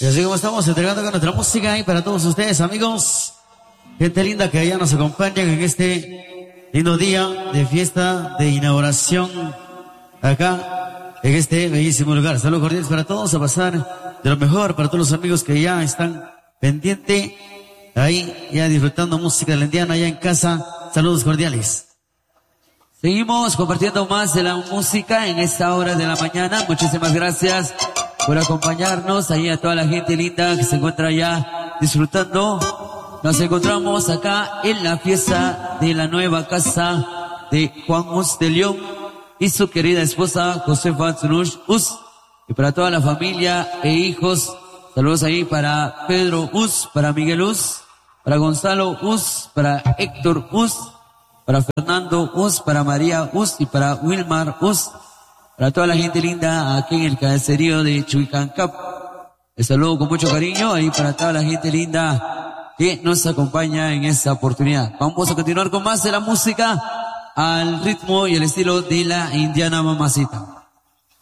Y así como estamos entregando con nuestra música ahí para todos ustedes, amigos. Gente linda que allá nos acompañan en este lindo día de fiesta de inauguración acá en este bellísimo lugar. Saludos cordiales para todos, a pasar de lo mejor para todos los amigos que ya están pendientes ahí, ya disfrutando música lendiana allá en casa. Saludos cordiales. Seguimos compartiendo más de la música en esta hora de la mañana. Muchísimas gracias por acompañarnos, ahí a toda la gente linda que se encuentra allá disfrutando. Nos encontramos acá en la fiesta de la nueva casa de Juan Us de León y su querida esposa Josefa Zunush Us. Y para toda la familia e hijos, saludos ahí para Pedro Us, para Miguel Us, para Gonzalo Us, para Héctor Us, para Fernando Us, para María Us y para Wilmar Us. Para toda la gente linda aquí en el caserío de Chuicancap. Les saludo con mucho cariño ahí para toda la gente linda que nos acompaña en esta oportunidad. Vamos a continuar con más de la música al ritmo y el estilo de la Indiana Mamacita.